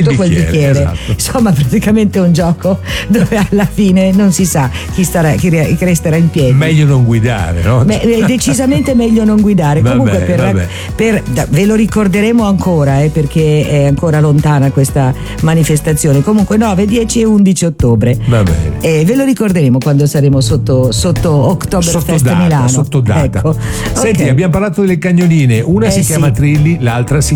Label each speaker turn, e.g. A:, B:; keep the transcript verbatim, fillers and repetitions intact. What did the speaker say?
A: tutto quel
B: bicchiere,
A: bicchiere.
B: esatto.
A: Insomma, praticamente è un gioco dove alla fine non si sa chi starà, chi, re- chi resterà in piedi.
B: Meglio non guidare, no?
A: Me- è decisamente meglio non guidare.
B: Va
A: Comunque
B: bene,
A: per,
B: va bene.
A: per- da- ve lo ricorderemo ancora, eh, perché è ancora lontana questa manifestazione. Comunque nove, dieci e undici ottobre.
B: Va bene.
A: E ve lo ricorderemo quando saremo sotto, sotto Oktoberfest
B: Sottodata,
A: Milano.
B: sottodata.
A: Ecco.
B: Senti,
A: Ok.
B: abbiamo parlato delle cagnoline, una
A: Eh
B: si
A: sì.
B: chiama Trilli, l'altra si